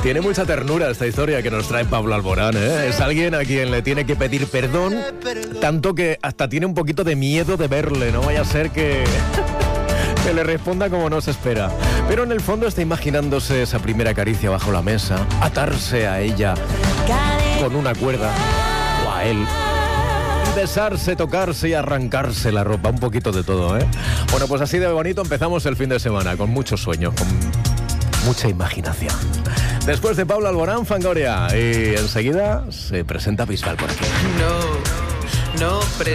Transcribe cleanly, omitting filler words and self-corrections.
Tiene mucha ternura esta historia que nos trae Pablo Alborán, ¿eh? Es alguien a quien le tiene que pedir perdón, tanto que hasta tiene un poquito de miedo de verle, no vaya a ser que le responda como no se espera. Pero en el fondo está imaginándose esa primera caricia bajo la mesa, atarse a ella con una cuerda o a él, besarse, tocarse y arrancarse la ropa, un poquito de todo, ¿eh? Bueno, pues así de bonito empezamos el fin de semana, con muchos sueños, con mucha imaginación. Después de Pablo Alborán, Fangoria, y enseguida se presenta Bisbal por aquí. No